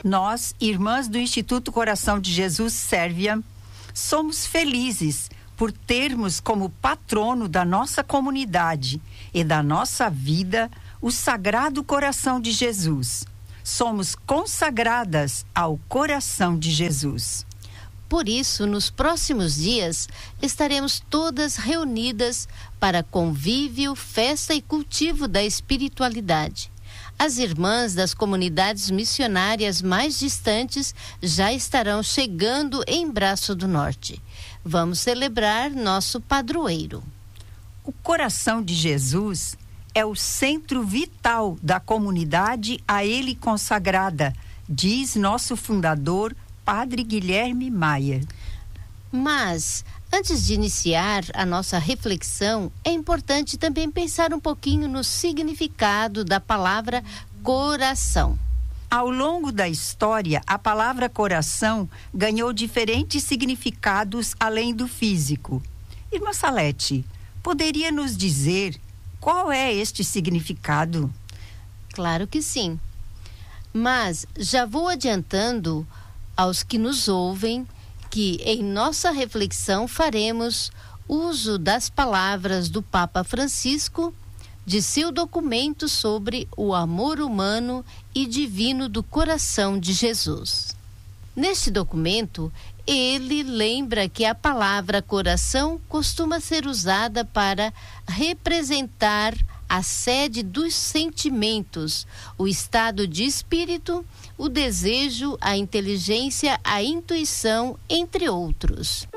Nós, irmãs do Instituto Coração de Jesus Sérvia, somos felizes por termos como patrono da nossa comunidade e da nossa vida o Sagrado Coração de Jesus. Somos consagradas ao Coração de Jesus. Por isso, nos próximos dias, estaremos todas reunidas para convívio, festa e cultivo da espiritualidade. As irmãs das comunidades missionárias mais distantes já estarão chegando em Braço do Norte. Vamos celebrar nosso padroeiro. O Coração de Jesus é o centro vital da comunidade a ele consagrada, diz nosso fundador, Padre Guilherme Maia. Mas, antes de iniciar a nossa reflexão, é importante também pensar um pouquinho no significado da palavra coração. Ao longo da história, a palavra coração ganhou diferentes significados além do físico. Irmã Salete, poderia nos dizer qual é este significado? Claro que sim. Mas já vou adiantando aos que nos ouvem que em nossa reflexão faremos uso das palavras do Papa Francisco, de seu documento sobre o amor humano e divino do coração de Jesus. Neste documento, ele lembra que a palavra coração costuma ser usada para representar a sede dos sentimentos, o estado de espírito, o desejo, a inteligência, a intuição, entre outros.